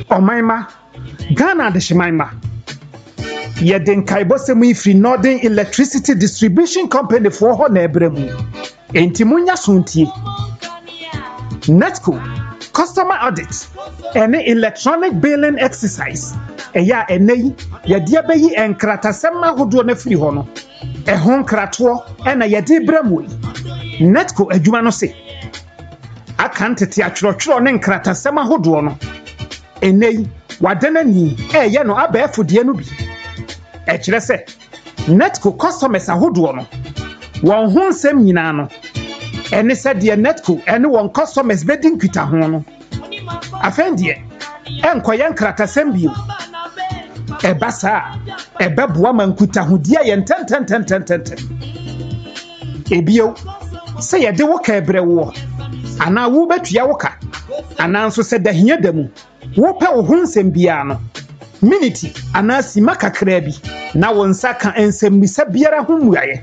Omaima Ghana de Shimaima Yeden Kaibosemu ifri Northern Electricity Distribution Company for ho na ebremu enti munya suntie Netco customer audit and electronic billing exercise eya enei yede abeyi enkratasema hodo na firi ho no ehon krato na yede bremu Netco adwuma no se akantete atworotworo ne nkratasema hodo no enei wadanani eye no abefodie no bi ekire se Netco customers ahodo no won ho nsem nyina no ene se de Netco ene won customers bedin kwita ho no afendie enkoye nkratasem bio ebasa ebeboa mankuta hodie ye ntententententen ebio se ye de wo ka ebrewo ana wo betua wo ka ana nso se da hinya damu wo pe wo ho nsem bia no minute ana sima kakra bi na won saka ensem bisa biara ho muaye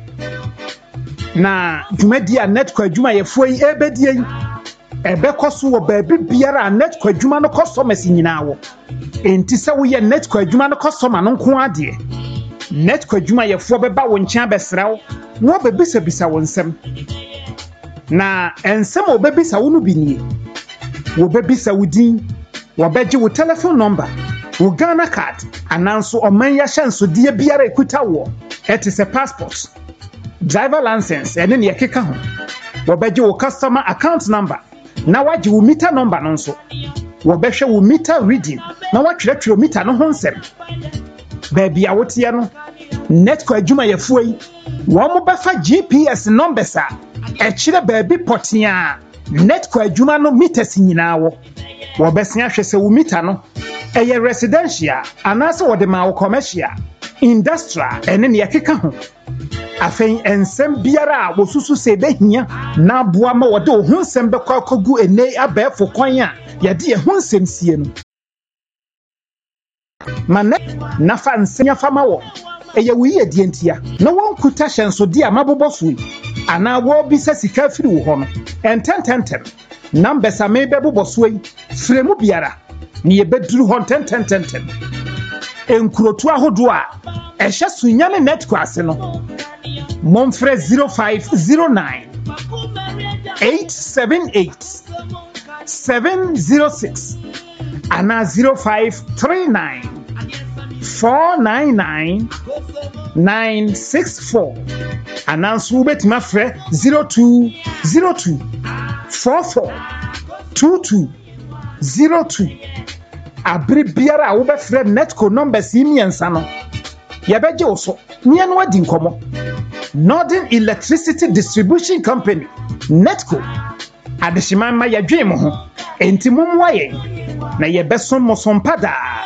na dwumadi a Netco adwuma ye foi ebedie ebekoso wo baabi biara Netco adwuma no customers nyina wo enti se wo ye Netco adwuma no customer no nko ade Netco adwuma ye fo beba wo nkyia besrawo wo bebisa bisa wo nsem na ensem obebisa wo no binie wo bebisa wo din wo beje wo telephone number wo Ghana card ananso oman ya hyenso de biara ekuta wo etise passport driver license ene ne yekeka ho wo beje wo customer account number na waje wo meter number no nso wo behwe wo meter reading na watwerɛtwerɛ meter no ho nsɛm baabi a wotie no Netco adwuma yɛfuoi wo mo befa GPS numbers a ɛkyerɛ baabi potia Netco adwuma no meters nyina wo besia hwɛ sɛ wo meter no ɛyɛ residential anase wo de ma wo commercial industrial ene ne yɛkeka ho afɛn ensem biara a wosusu se behia na boa ma wode ho nsem bekɔ akɔgu ene abɛfo kwan a yɛde ye ho nsem sie no manne na fa nsenya fama wo ɛyɛ wo yɛ die ntia na won kuta hyenso de a mabobɔ so ana wo bi sa sika firi wo ho no entententem numbers a me bɛbobɔ so yi fremu biara ne ye beduru ho entententem enkurotu ahodo a ɛhye sunya ne Netco ase no Monfre 0509 878 706 ana 0539 499 964 ana nso betima frɛ 0202 44 2202 abri biara wo bɛfrɛ Netco numbers imiensa no yɛbɛgye wo so nia no adi nkomo Northern Electricity Distribution Company Netco adehima ma yadwe mo ho enti mumwa ye na yebesom mo sompada